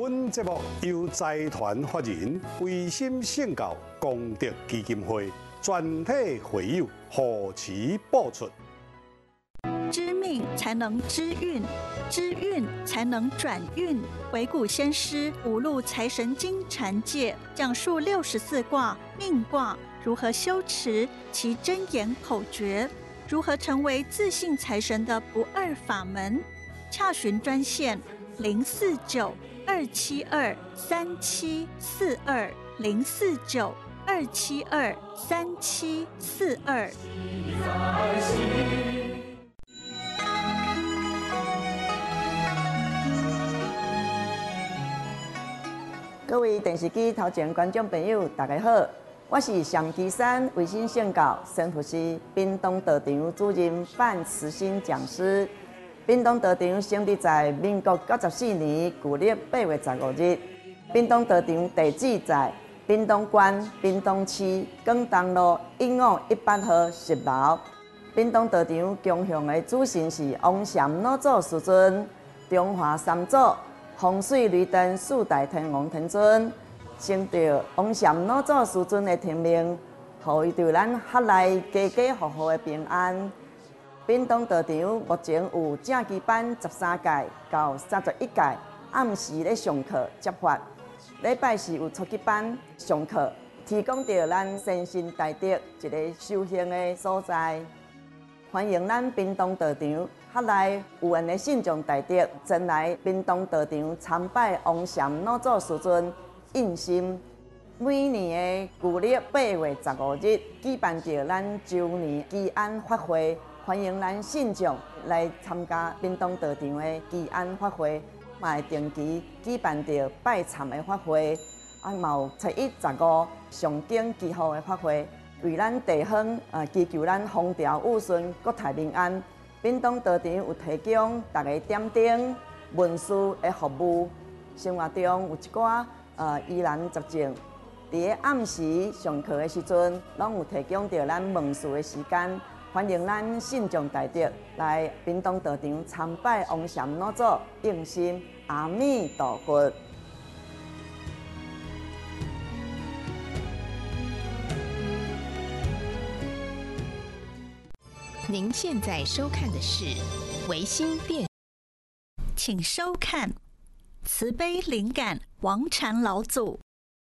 本节目由财团法人维心圣教功德基金会全体会友护持播出。 知命才能知运，知运才能转运。回顾先师五路财神经禅戒，讲述64卦命卦如何修持其真言口诀，如何成为自信财神的不二法门。洽询专线049-272-3742，049-272-3742。 各位电视机头前观众朋友，大家好，我是上基山维心圣教神父师屏东道场主任范慈心讲师。屏东道场成立在民国94年旧历8月15日。屏东道场地址在屏东县屏东市广东路151号10楼。屏东道场供奉的主神是王禅老祖师尊、中华三祖。风水绿灯四大天王天尊，承着王禅老祖师尊的天命，予伊对咱合内家家户户的平安。屏东道场目前有正期班13届到31届，暗时咧上课接法，礼拜四有初级班上课，提供着咱身心大德一个修行的所在。欢迎咱屏东道场合内有缘的信众大德，前来屏东道场参拜王禅老祖师尊印心。每年的旧历8月15日，举办着咱周年祈安法会，欢迎咱信众来参加屏东道场的祈安法会，嘛会定期举办着拜忏的法会，嘛有7、1、15上经祈福的法会。为咱地方祈求咱风调雨顺、国泰民安。屏东道场有提供大家点灯、文书的服务，生活中有一寡疑难杂症，伫个暗时上课的时阵，拢有提供着咱问事的时间。欢迎咱信众大德来屏东道场参拜王禅老祖印心，阿弥陀佛。 您现在收看的是维新电， 请收看慈悲灵感王禅老祖